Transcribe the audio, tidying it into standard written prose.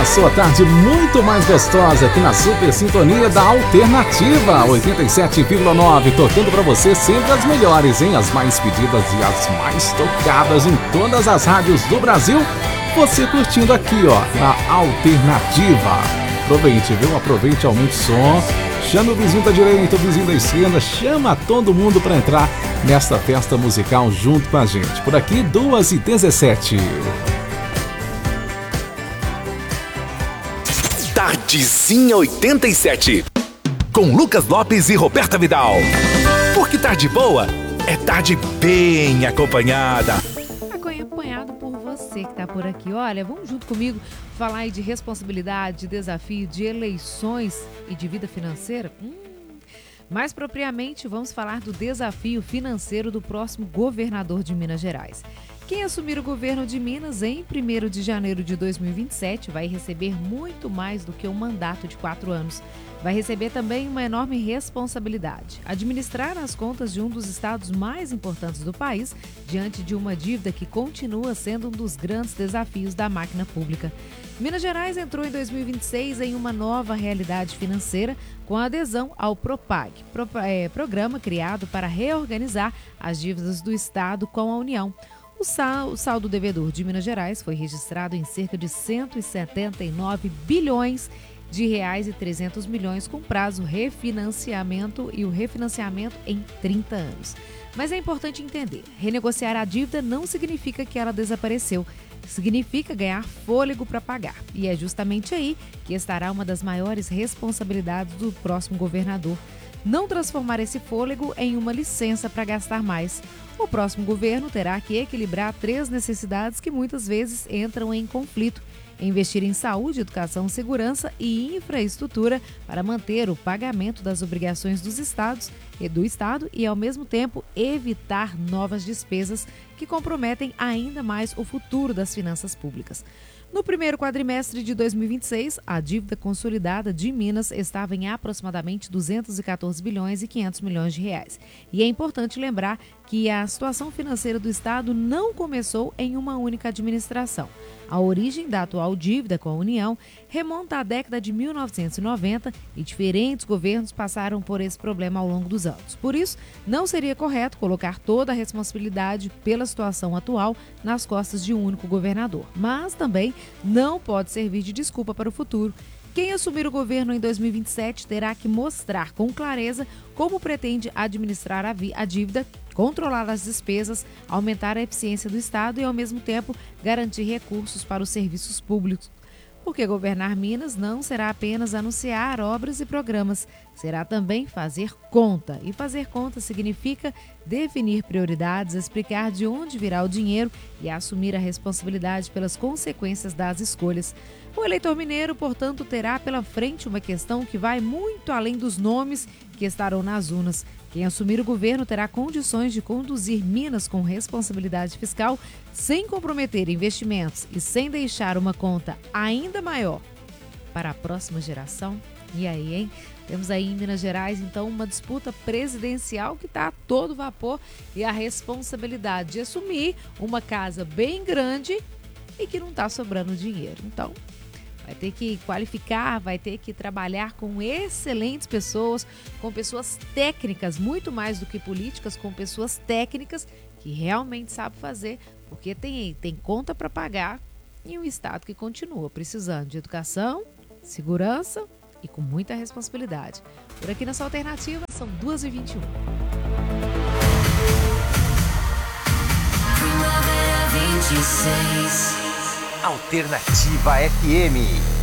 a sua tarde muito mais gostosa aqui na Super Sintonia da Alternativa 87,9, tocando pra você sempre as melhores, hein? As mais pedidas e as mais tocadas em todas as rádios do Brasil. Você curtindo aqui, ó, na Alternativa. Aproveite, viu? Aproveite, aumente o som. Chama o vizinho da direita, o vizinho da esquerda, chama todo mundo pra entrar nesta festa musical junto com a gente. Por aqui, 2h17. Tardezinha 87, com Lucas Lopes e Roberta Vidal. Porque tarde boa é tarde bem acompanhada. Acompanhado por você que está por aqui. Olha, vamos junto comigo falar aí de responsabilidade, de desafio, de eleições e de vida financeira? Mais propriamente, vamos falar do desafio financeiro do próximo governador de Minas Gerais. Quem assumir o governo de Minas em 1º de janeiro de 2027 vai receber muito mais do que um mandato de 4 anos. Vai receber também uma enorme responsabilidade: administrar as contas de um dos estados mais importantes do país, diante de uma dívida que continua sendo um dos grandes desafios da máquina pública. Minas Gerais entrou em 2026 em uma nova realidade financeira com a adesão ao PROPAG, programa criado para reorganizar as dívidas do estado com a União. O saldo devedor de Minas Gerais foi registrado em cerca de 179 bilhões de reais e 300 milhões com prazo refinanciamento e o refinanciamento em 30 anos. Mas é importante entender, renegociar a dívida não significa que ela desapareceu, significa ganhar fôlego para pagar. E é justamente aí que estará uma das maiores responsabilidades do próximo governador: não transformar esse fôlego em uma licença para gastar mais. O próximo governo terá que equilibrar 3 necessidades que muitas vezes entram em conflito: investir em saúde, educação, segurança e infraestrutura para manter o pagamento das obrigações do Estado e, ao mesmo tempo, evitar novas despesas que comprometem ainda mais o futuro das finanças públicas. No primeiro quadrimestre de 2026, a dívida consolidada de Minas estava em aproximadamente 214 bilhões e 500 milhões de reais. E é importante lembrar que a situação financeira do estado não começou em uma única administração. A origem da atual dívida com a União remonta à década de 1990 e diferentes governos passaram por esse problema ao longo dos anos. Por isso, não seria correto colocar toda a responsabilidade pela situação atual nas costas de um único governador. Mas também não pode servir de desculpa para o futuro. Quem assumir o governo em 2027 terá que mostrar com clareza como pretende administrar a dívida, controlar as despesas, aumentar a eficiência do Estado e, ao mesmo tempo, garantir recursos para os serviços públicos. Porque governar Minas não será apenas anunciar obras e programas, será também fazer conta. E fazer conta significa definir prioridades, explicar de onde virá o dinheiro e assumir a responsabilidade pelas consequências das escolhas. O eleitor mineiro, portanto, terá pela frente uma questão que vai muito além dos nomes que estarão nas urnas. Quem assumir o governo terá condições de conduzir Minas com responsabilidade fiscal, sem comprometer investimentos e sem deixar uma conta ainda maior para a próxima geração. E aí, hein? Temos aí em Minas Gerais, então, uma disputa presidencial que está a todo vapor e a responsabilidade de assumir uma casa bem grande e que não está sobrando dinheiro. Então, vai ter que qualificar, vai ter que trabalhar com excelentes pessoas, com pessoas técnicas, muito mais do que políticas, com pessoas técnicas que realmente sabem fazer, porque tem conta para pagar e um Estado que continua precisando de educação, segurança e com muita responsabilidade. Por aqui nessa alternativa, são 2h21. Alternativa FM.